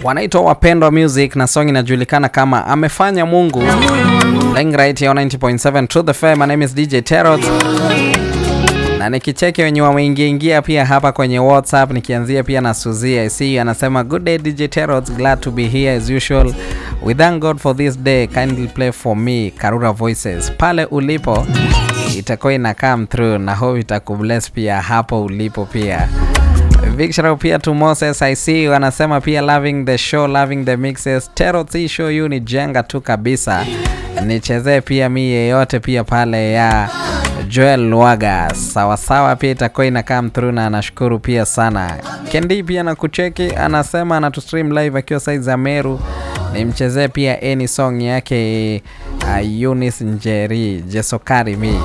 wanaitwa Wapendwa Music na song inajulikana kama Amefanya Mungu. Playing right here on 90.7 Truth FM. My name is DJ Terrot. Na nikicheki wenye wameingia pia hapa kwenye WhatsApp, nikianzia pia na Suzy. I see anasema good day DJ Terrot, glad to be here as usual. We thank God for this day. Kindly play for me Karura Voices. Pale ulipo itakuwa ina come through na hope itakubless pia hapo ulipo pia. Victor pia to Moses, I see wanasema pia loving the show, loving the mixes. Terrot show you ni jenga tu kabisa. Nichezee pia mi yeyote pia pale ya Joel Lwaga. Sawa pia itakuwa ina come through na nashukuru pia sana. Kendi pia na kucheki anasema na to stream live akiwa side za Meru. Nimchezee pia any song yake Eunice Njeri, Jesokari mi.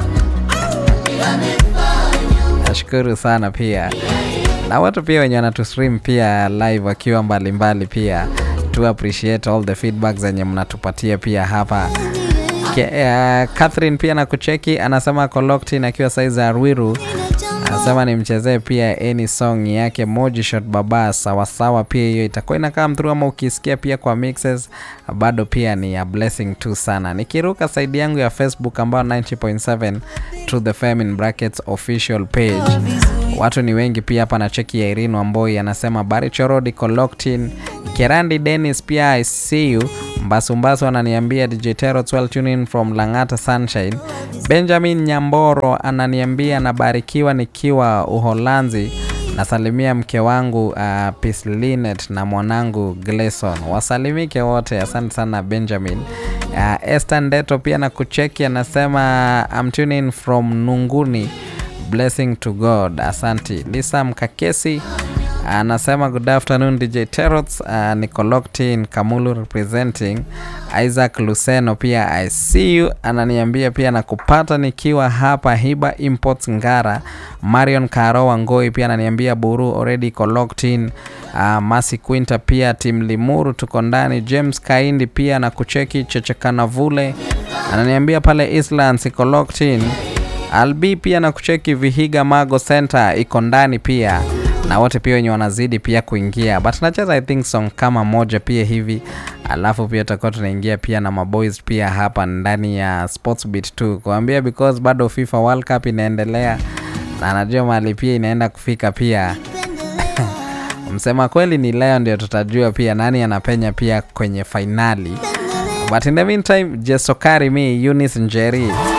Nashukuru sana pia. Na watu pia wenye wana to stream pia live wakiwa mbalimbali pia. To appreciate all the feedbacks zenye mnatupatia pia hapa. Catherine pia na kucheki anasema Coloctin akiwa size ya Ruiru. Anasema nimchezee pia any song yake Moji Shot Baba. Sawa pia hiyo itakuwa ina come through, ama ukisikia pia kwa mixes bado pia ni a blessing tu sana. Nikiruka side yangu ya Facebook ambayo 90.7 Truth the FM in brackets official page. Watu ni wengi pia hapa na cheki ya Irene Wamboi anasema Barichorodi Coloctin. Kerandi Dennis pia I see you. Mbasumbasu ananiambia DJ Terrot well tuning from Langata Sunshine. Benjamin Nyamboro ananiambia nabarikiwa nikiwa Uholanzi. Nasalimia mke wangu Pislinet na mwanangu Gleson. Wasalimike wote, asante sana Benjamin. Esther Ndeto pia na kucheki anasema I'm tuning from Nunguni. Blessing to God. Asante. Lisa Mkakesi anasema good afternoon DJ Terrot, Nicoloctin Kamulu representing. Isaac Luceno pia I see you ananiambia pia na kupata nikiwa hapa Hiba Imports Ngara. Marion Karowa Ngoi pia ananiambia Buru already Coloctin. Masi Quinta pia Tim Limuru tuko ndani. James Kaindi pia na kucheki Chechekana Vule ananiambia pale Islands Coloctin. Albi pia na kucheki Vihiga Mago Center iko ndani pia. Na wote pia wenye wanazidi pia kuingia. But nacheza I think song kama moja pia hivi. Alafu pia tutakuwa tunaingia pia na maboys pia hapa ndani ya Sports Beat 2. Kuambia because bado FIFA World Cup inaendelea. Na najua mahali pia inaenda kufika pia. Msema kweli ni leo ndio tutajua pia nani anapenya pia kwenye finali. But in the meantime, Jesokari mi Eunice Njeri.